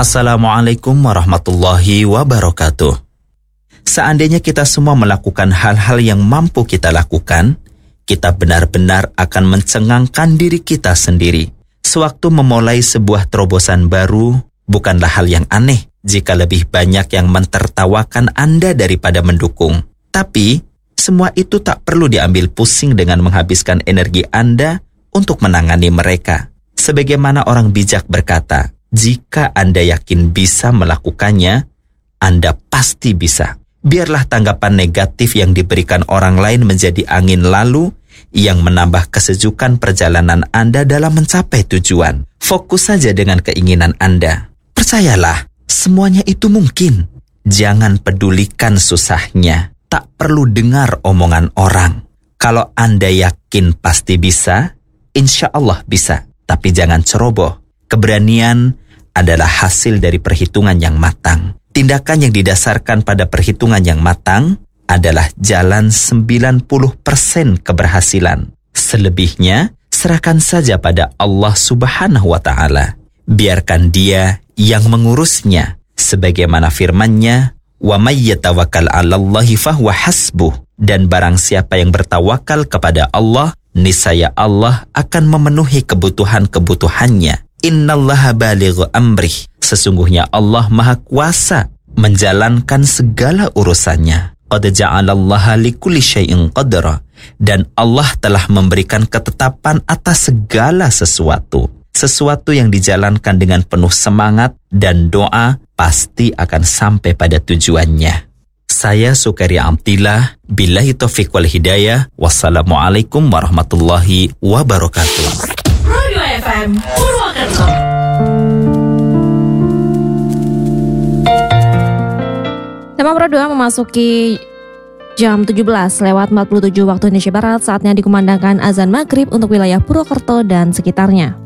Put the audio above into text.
Assalamualaikum warahmatullahi wabarakatuh. Seandainya kita semua melakukan hal-hal yang mampu kita lakukan, kita benar-benar akan mencengangkan diri kita sendiri. Sewaktu memulai sebuah terobosan baru, bukanlah hal yang aneh jika lebih banyak yang mentertawakan Anda daripada mendukung. Tapi, semua itu tak perlu diambil pusing dengan menghabiskan energi Anda untuk menangani mereka. Sebagaimana orang bijak berkata, jika Anda yakin bisa melakukannya, Anda pasti bisa. Biarlah tanggapan negatif yang diberikan orang lain menjadi angin lalu yang menambah kesejukan perjalanan Anda dalam mencapai tujuan. Fokus saja dengan keinginan Anda. Percayalah, semuanya itu mungkin. Jangan pedulikan susahnya. Tak perlu dengar omongan orang. Kalau Anda yakin pasti bisa, insya Allah bisa. Tapi jangan ceroboh. Keberanian adalah hasil dari perhitungan yang matang. Tindakan yang didasarkan pada perhitungan yang matang adalah jalan 90% keberhasilan. Selebihnya, serahkan saja pada Allah Subhanahu wa Ta'ala. Biarkan Dia yang mengurusnya. Sebagaimana firman-Nya, "Wa may yatawakkal 'alallahi fahuwa hasbuh." Dan barang siapa yang bertawakal kepada Allah, niscaya Allah akan memenuhi kebutuhan-kebutuhannya. Innallaha balighu amrih. Sesungguhnya Allah Maha Kuasa menjalankan segala urusannya. Qad ja'alallaha likulli syai'in qadra. Dan Allah telah memberikan ketetapan atas segala sesuatu. Sesuatu yang dijalankan dengan penuh semangat dan doa pasti akan sampai pada tujuannya. Saya Sukaria Amtillah, billahi taufiq wal hidayah. Wassalamualaikum warahmatullahi wabarakatuh. Radio FM Purwokerto. Tema Pro 2 memasuki jam 17:47 waktu Indonesia Barat. Saatnya dikumandangkan azan maghrib untuk wilayah Purwokerto dan sekitarnya.